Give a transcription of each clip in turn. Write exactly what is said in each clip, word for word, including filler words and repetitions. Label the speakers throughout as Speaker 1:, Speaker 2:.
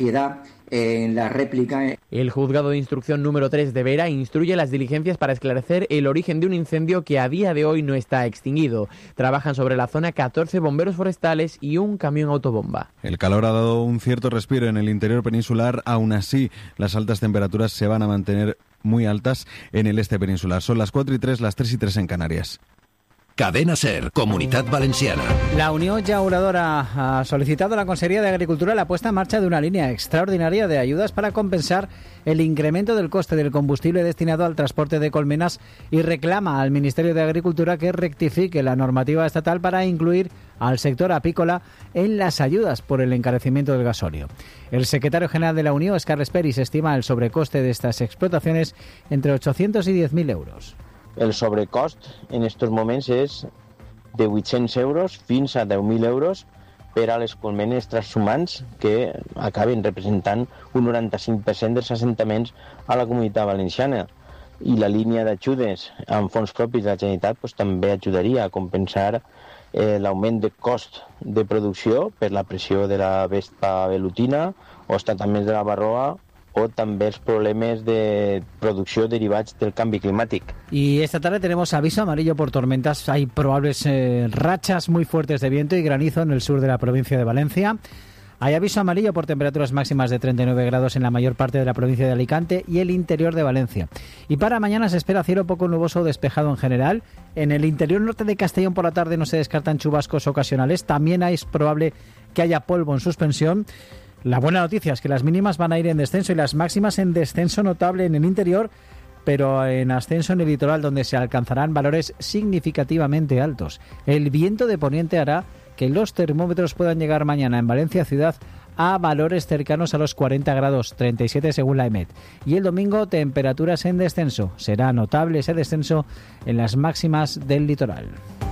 Speaker 1: En la réplica.
Speaker 2: El juzgado de instrucción número tres de Vera instruye las diligencias para esclarecer el origen de un incendio que a día de hoy no está extinguido. Trabajan sobre la zona catorce bomberos forestales y un camión autobomba.
Speaker 3: El calor ha dado un cierto respiro en el interior peninsular, aún así las altas temperaturas se van a mantener muy altas en el este peninsular. Son las cuatro y tres, las tres y tres en Canarias.
Speaker 4: Cadena SER, Comunitat Valenciana.
Speaker 5: La Unión Llauradora ha solicitado a la Consejería de Agricultura la puesta en marcha de una línea extraordinaria de ayudas para compensar el incremento del coste del combustible destinado al transporte de colmenas y reclama al Ministerio de Agricultura que rectifique la normativa estatal para incluir al sector apícola en las ayudas por el encarecimiento del gasóleo. El secretario general de la Unión, Carles Peris, estima el sobrecoste de estas explotaciones entre ochocientos y diez mil euros.
Speaker 6: El sobrecost en estos moments és de vuit-cents euros fins a deu mil euros per a les colmenes transhumants que acaben representant un noranta-cinc per cent dels assentaments a la Comunitat Valenciana. I la línia d'ajudes amb fons propis de la Generalitat pues, també ajudaria a compensar eh, l'augment de cost de producció per la pressió de la vespa velutina o els tractaments de la varroa o también los problemas de producción derivados del cambio climático.
Speaker 5: Y esta tarde tenemos aviso amarillo por tormentas. Hay probables eh, rachas muy fuertes de viento y granizo en el sur de la provincia de Valencia. Hay aviso amarillo por temperaturas máximas de treinta y nueve grados en la mayor parte de la provincia de Alicante y el interior de Valencia. Y para mañana se espera cielo poco nuboso o despejado en general. En el interior norte de Castellón por la tarde no se descartan chubascos ocasionales. También es probable que haya polvo en suspensión. La buena noticia es que las mínimas van a ir en descenso y las máximas en descenso notable en el interior, pero en ascenso en el litoral, donde se alcanzarán valores significativamente altos. El viento de poniente hará que los termómetros puedan llegar mañana en Valencia ciudad a valores cercanos a los cuarenta grados, treinta y siete según la EMET. Y el domingo temperaturas en descenso. Será notable ese descenso en las máximas del litoral.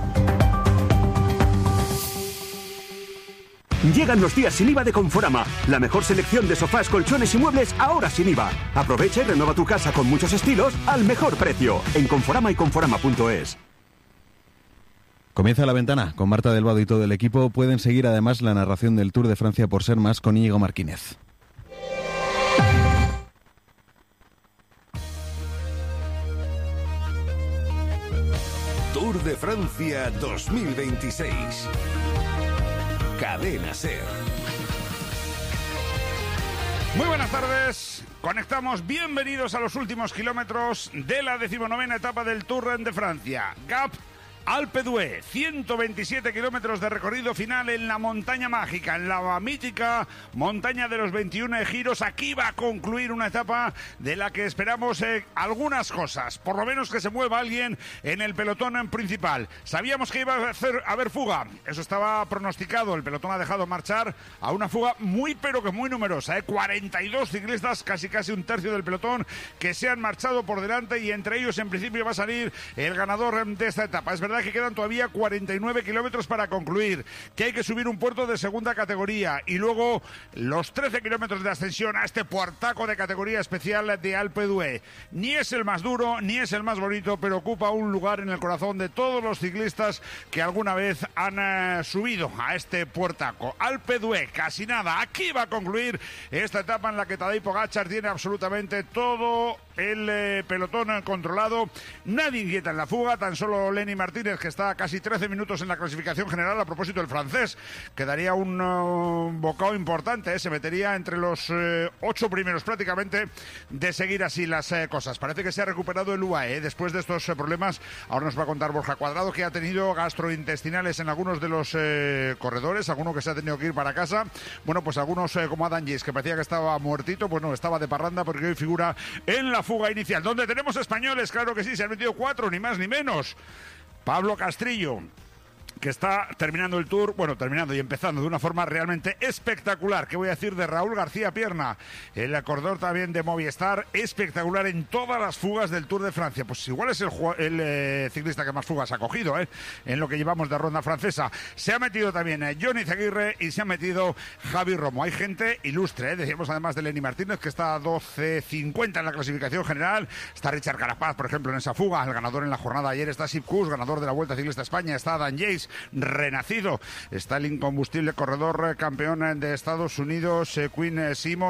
Speaker 7: Llegan los días sin I V A de Conforama. La mejor selección de sofás, colchones y muebles ahora sin I V A. Aprovecha y renueva tu casa con muchos estilos al mejor precio. En Conforama y Conforama punto es.
Speaker 3: Comienza La Ventana con Marta Del Vado y todo el equipo. Pueden seguir además la narración del Tour de Francia por ser más con Íñigo Martínez.
Speaker 4: Tour de Francia dos mil veintiséis. Cadena SER.
Speaker 8: Muy buenas tardes, conectamos, bienvenidos a los últimos kilómetros de la decimonovena etapa del Tour de Francia. Gap Alpe d'Huez, ciento veintisiete kilómetros de recorrido final en la montaña mágica, en la mítica montaña de los veintiún giros. Aquí va a concluir una etapa de la que esperamos eh, algunas cosas, por lo menos que se mueva alguien en el pelotón principal. Sabíamos que iba a, hacer, a haber fuga, eso estaba pronosticado. El pelotón ha dejado marchar a una fuga muy pero que muy numerosa, eh, cuarenta y dos ciclistas, casi casi un tercio del pelotón que se han marchado por delante, y entre ellos en principio va a salir el ganador de esta etapa. Es verdad que quedan todavía cuarenta y nueve kilómetros para concluir, que hay que subir un puerto de segunda categoría y luego los trece kilómetros de ascensión a este puertaco de categoría especial de Alpe d'Huez. Ni es el más duro, ni es el más bonito, pero ocupa un lugar en el corazón de todos los ciclistas que alguna vez han eh, subido a este puertaco. Alpe d'Huez, casi nada. Aquí va a concluir esta etapa en la que Tadej Pogačar tiene absolutamente todo el eh, pelotón controlado. Nadie inquieta en la fuga, tan solo Lenny Martínez, que está a casi trece minutos en la clasificación general. A propósito, el francés, que daría un uh, bocado importante, eh, se metería entre los eh, ocho primeros prácticamente, de seguir así las eh, cosas. Parece que se ha recuperado el U A E eh, después de estos eh, problemas. Ahora nos va a contar Borja Cuadrado, que ha tenido gastrointestinales en algunos de los eh, corredores, alguno que se ha tenido que ir para casa. Bueno, pues algunos eh, como Adam Yates, que parecía que estaba muertito, pues no, estaba de parranda, porque hoy figura en la fuga inicial, donde tenemos españoles, claro que sí, se han metido cuatro, ni más ni menos. Pablo Castrillo, que está terminando el Tour, bueno, terminando y empezando de una forma realmente espectacular. ¿Qué voy a decir de Raúl García Pierna? El corredor también de Movistar, espectacular en todas las fugas del Tour de Francia. Pues igual es el, el eh, ciclista que más fugas ha cogido, ¿eh? En lo que llevamos de ronda francesa. Se ha metido también eh, Johnny Zaguirre y se ha metido Javi Romo. Hay gente ilustre, ¿eh? Decíamos además de Lenny Martínez, que está a doce cincuenta en la clasificación general. Está Richard Carapaz, por ejemplo, en esa fuga, el ganador en la jornada ayer. Está Sepp Kuss, ganador de la Vuelta Ciclista a España. Está Dan Yates, renacido. Está el incombustible corredor campeón de Estados Unidos, Quinn Simmons.